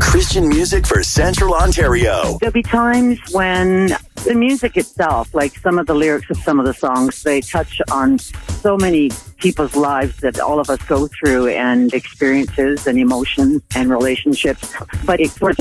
Christian music for Central Ontario. There'll be times when the music itself, like some of the lyrics of some of the songs, they touch on so many people's lives that all of us go through, and experiences and emotions and relationships. But it sort of